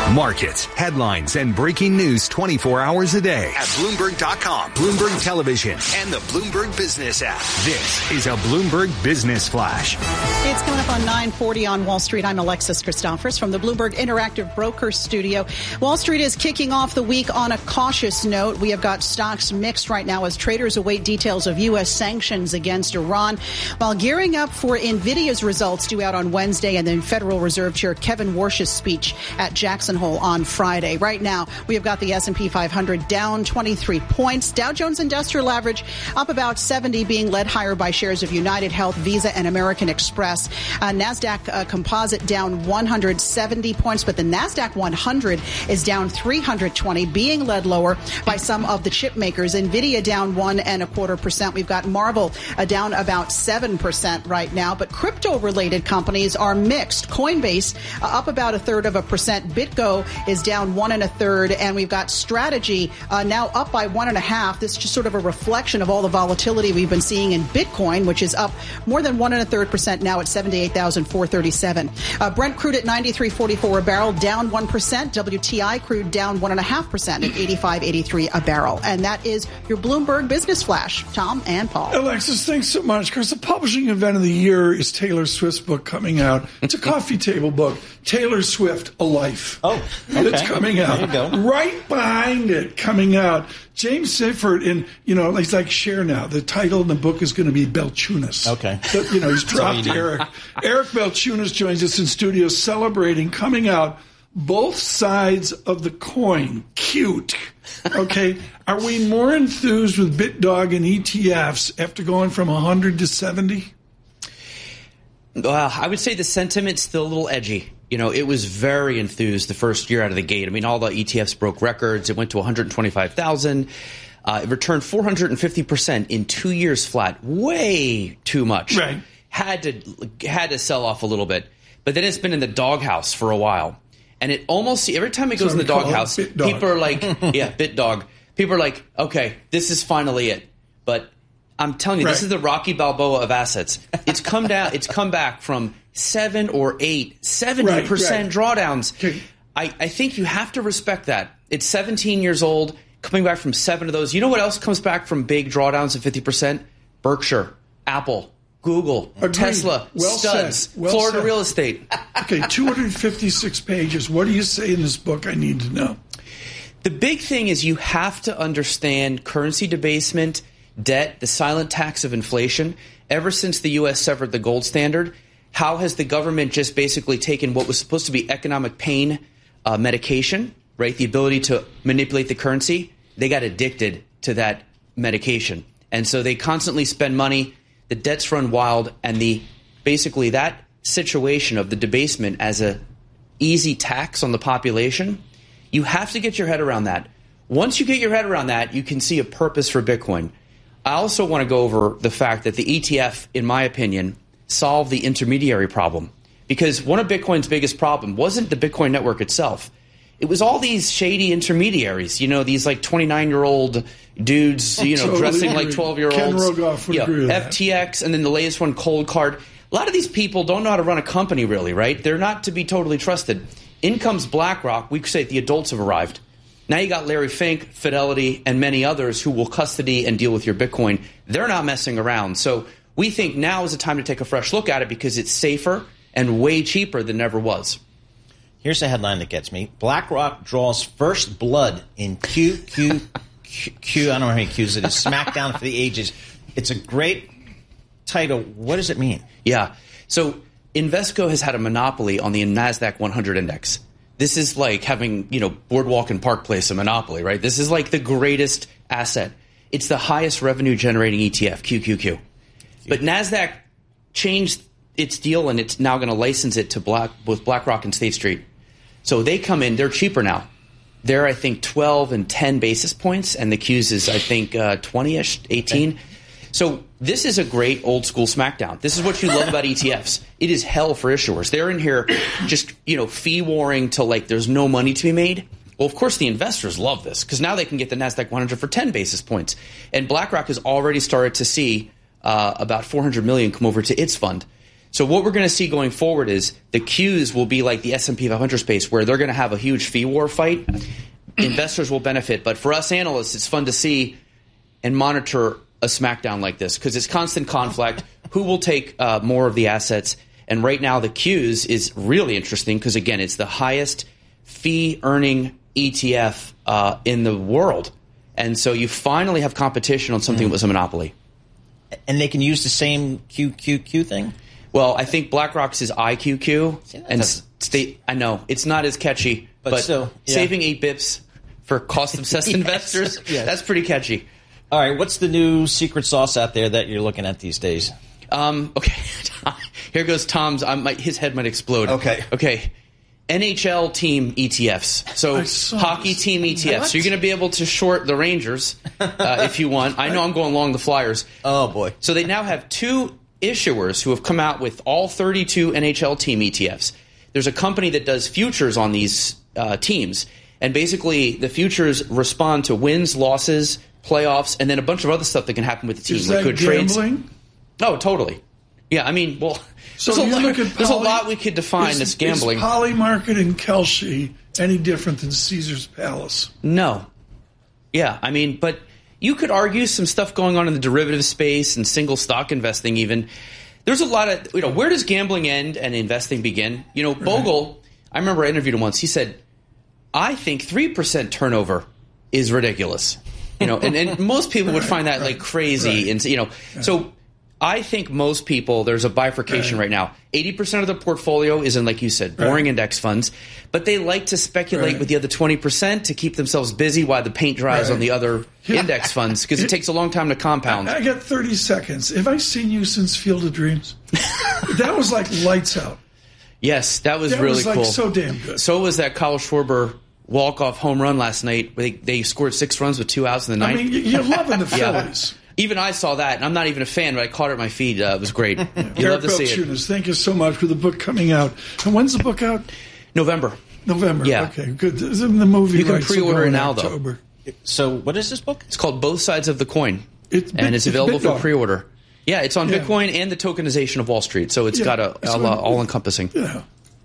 Markets, headlines, and breaking news 24 hours a day at Bloomberg.com, Bloomberg Television, and the Bloomberg Business app. This is a Bloomberg Business Flash. It's coming up on 9:40 on Wall Street. I'm Alexis Christophers from the Bloomberg Interactive Brokers Studio. Wall Street is kicking off the week on a cautious note. We have got stocks mixed right now as traders await details of U.S. sanctions against Iran, while gearing up for NVIDIA's results due out on Wednesday and then Federal Reserve Chair Kevin Warsh's speech at Jackson Hole on Friday. Right now, we have got the S&P 500 down 23 points. Dow Jones Industrial Average up about 70, being led higher by shares of United Health, Visa, and American Express. NASDAQ Composite down 170 points, but the NASDAQ 100 is down 320, being led lower by some of the chip makers. NVIDIA down 1.25%. We've got Marvel down about 7% right now, but crypto-related companies are mixed. Coinbase up about 1/3%. BitGo is down 1 1/3, and we've got Strategy now up by 1.5%. This is just sort of a reflection of all the volatility we've been seeing in Bitcoin, which is up more than 1 1/3% now at 78,437. Brent crude at 93.44 a barrel, down 1%. WTI crude down 1.5% at 85.83 a barrel. And that is your Bloomberg Business Flash. Tom and Paul. Alexis, thanks so much. Because the publishing event of the year is Taylor Swift's book coming out. It's a coffee table book. Taylor Swift, A Life. Oh, okay. It's coming out. There you go. Right behind it, coming out. James Sifford, and, he's like Cher now. The title in the book is going to be Belchunas. Okay. He's dropped Eric. Eric Belchunas joins us in studio celebrating, coming out, both sides of the coin. Cute. Okay. Are we more enthused with BitDog and ETFs after going from 100 to 70? I would say the sentiment's still a little edgy. It was very enthused the first year out of the gate. I mean, all the ETFs broke records. It went to 125,000. It returned 450% in 2 years flat. Way too much. Right. Had to sell off a little bit. But then it's been in the doghouse for a while. And it almost, every time it goes in the doghouse, people are like, yeah, BitDog. People are like, okay, this is finally it. But I'm telling you, This is the Rocky Balboa of assets. It's come down. It's come back from 7 or 8, 70% drawdowns. Okay. I think you have to respect that. It's 17 years old, coming back from 7 of those. You know what else comes back from big drawdowns of 50%? Berkshire, Apple, Google, Agreed. Tesla, studs, Florida real estate. Okay, 256 pages. What do you say in this book I need to know? The big thing is you have to understand currency debasement, debt, the silent tax of inflation. Ever since the U.S. severed the gold standard, how has the government just basically taken what was supposed to be economic pain medication, right? The ability to manipulate the currency. They got addicted to that medication. And so they constantly spend money. The debts run wild. And basically that situation of the debasement as a easy tax on the population, you have to get your head around that. Once you get your head around that, you can see a purpose for Bitcoin. I also want to go over the fact that the ETF, in my opinion, solved the intermediary problem. Because one of Bitcoin's biggest problem wasn't the Bitcoin network itself. It was all these shady intermediaries, these like 29-year-old dudes, totally dressing agree. like 12-year-olds. Ken Rogoff would agree with that. FTX, and then the latest one, Cold Card. A lot of these people don't know how to run a company, really, right? They're not to be totally trusted. In comes BlackRock. We could say the adults have arrived. Now you got Larry Fink, Fidelity, and many others who will custody and deal with your Bitcoin. They're not messing around. So we think now is the time to take a fresh look at it because it's safer and way cheaper than ever was. Here's a headline that gets me. BlackRock draws first blood in QQQ. I don't know how many Qs it is. Smackdown for the ages. It's a great title. What does it mean? Yeah. So Invesco has had a monopoly on the NASDAQ 100 index. This is like having, Boardwalk and Park Place a monopoly, right? This is like the greatest asset. It's the highest revenue generating ETF, QQQ. But NASDAQ changed its deal, and it's now going to license it to BlackRock and State Street. So they come in, they're cheaper now. They're, I think, 12 and 10 basis points, and the Qs is, I think, 20-ish, 18. Okay. So this is a great old school smackdown. This is what you love about ETFs. It is hell for issuers. They're in here just, fee warring till like there's no money to be made. Well, of course, the investors love this because now they can get the NASDAQ 100 for 10 basis points. And BlackRock has already started to see about $400 million come over to its fund. So what we're going to see going forward is the Qs will be like the S&P 500 space, where they're going to have a huge fee war fight. Investors will benefit. But for us analysts, it's fun to see and monitor a smackdown like this because it's constant conflict. Who will take more of the assets? And right now the Qs is really interesting because, again, it's the highest fee-earning ETF in the world. And so you finally have competition on something that was a monopoly. And they can use the same QQQ thing? Well, I think BlackRock's is IQQ. I know, it's not as catchy, but still, saving 8 bips for cost-obsessed investors, that's pretty catchy. All right, what's the new secret sauce out there that you're looking at these days? Okay, here goes Tom's. His head might explode. Okay. NHL team ETFs. So hockey team ETFs. What? So you're going to be able to short the Rangers if you want. I know I'm going long the Flyers. Oh, boy. So they now have 2 issuers who have come out with all 32 NHL team ETFs. There's a company that does futures on these teams. And basically the futures respond to wins, losses, playoffs, and then a bunch of other stuff that can happen with the team. Is that gambling? Trades. Oh, totally. Yeah, I mean, well, so there's a lot we could define as gambling. Is Polymarket and Kelce any different than Caesar's Palace? No. Yeah, I mean, but you could argue some stuff going on in the derivative space and single stock investing even. There's a lot of, where does gambling end and investing begin? Bogle, I remember I interviewed him once. He said, I think 3% turnover is ridiculous. And most people would find that like crazy. And, so I think most people, there's a bifurcation right now. 80% of the portfolio is in, like you said, boring index funds, but they like to speculate with the other 20% to keep themselves busy while the paint dries on the other index funds because it takes a long time to compound. I got 30 seconds. Have I seen you since Field of Dreams? That was like lights out. Yes, that was really cool. So damn good. So was that Kyle Schwarber walk-off home run last night. They scored 6 runs with 2 outs in the ninth. I mean, you're loving the Phillies. Even I saw that, and I'm not even a fan, but I caught it at my feed. It was great. You love to see it. Thank you so much for the book coming out. And when's the book out? November. Yeah. Okay, good. The movie. You can pre-order it now, though. So, what is this book? It's called Both Sides of the Coin, and it's available for pre-order. Yeah, it's on Bitcoin and the tokenization of Wall Street, so it's got all-encompassing. Yeah.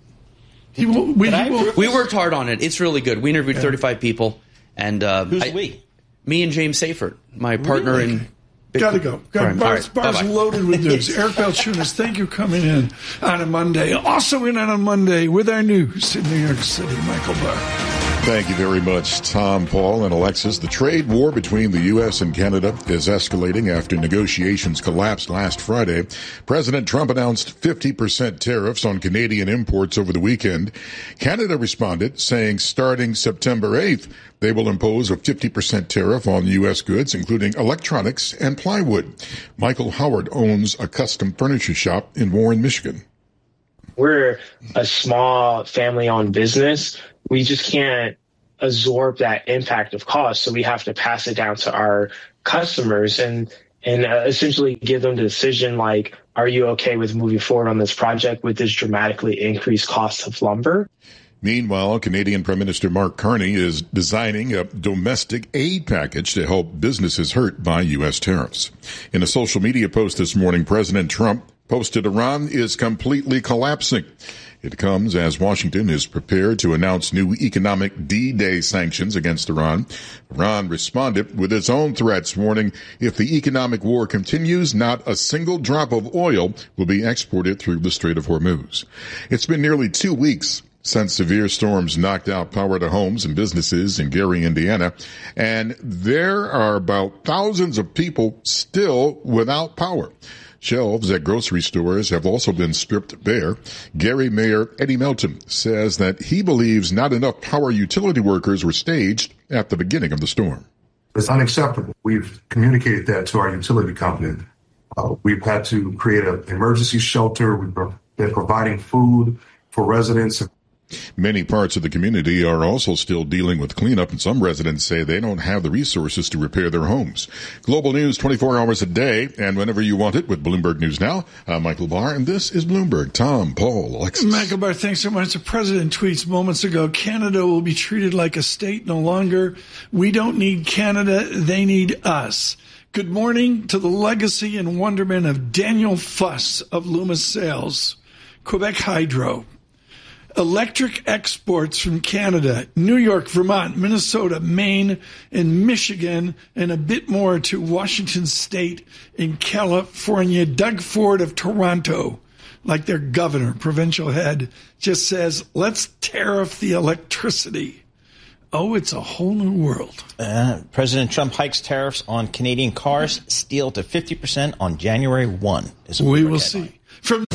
We worked hard on it. It's really good. We interviewed 35 people, and who's we? Me and James Seyfert, my partner in. Gotta go. Bar's loaded with news. Eric Balchunas, thank you for coming in on a Monday. Also in on a Monday with our news in New York City, Michael Barr. Thank you very much, Tom, Paul, and Alexis. The trade war between the U.S. and Canada is escalating after negotiations collapsed last Friday. President Trump announced 50% tariffs on Canadian imports over the weekend. Canada responded, saying starting September 8th, they will impose a 50% tariff on U.S. goods, including electronics and plywood. Michael Howard owns a custom furniture shop in Warren, Michigan. We're a small family-owned business. We just can't absorb that impact of cost, so we have to pass it down to our customers and essentially give them the decision like, are you okay with moving forward on this project with this dramatically increased cost of lumber? Meanwhile, Canadian Prime Minister Mark Carney is designing a domestic aid package to help businesses hurt by U.S. tariffs. In a social media post this morning, President Trump posted Iran is completely collapsing. It comes as Washington is prepared to announce new economic D-Day sanctions against Iran. Iran responded with its own threats, warning if the economic war continues, not a single drop of oil will be exported through the Strait of Hormuz. It's been nearly 2 weeks since severe storms knocked out power to homes and businesses in Gary, Indiana, and there are about thousands of people still without power. Shelves at grocery stores have also been stripped bare. Gary Mayor Eddie Melton says that he believes not enough power utility workers were staged at the beginning of the storm. It's unacceptable. We've communicated that to our utility company. We've had to create an emergency shelter. We've been providing food for residents. Many parts of the community are also still dealing with cleanup, and some residents say they don't have the resources to repair their homes. Global news 24 hours a day and whenever you want it with Bloomberg News Now. I'm Michael Barr, and this is Bloomberg. Tom, Paul, Alexis. Michael Barr, thanks so much. The president tweets moments ago, Canada will be treated like a state no longer. We don't need Canada. They need us. Good morning to the legacy and wonderment of Daniel Fuss of Loomis Sales, Quebec Hydro. Electric exports from Canada, New York, Vermont, Minnesota, Maine, and Michigan, and a bit more to Washington State and California. Doug Ford of Toronto, like their governor, provincial head, just says, let's tariff the electricity. Oh, it's a whole new world. President Trump hikes tariffs on Canadian cars, steel to 50% on January 1. We will see. From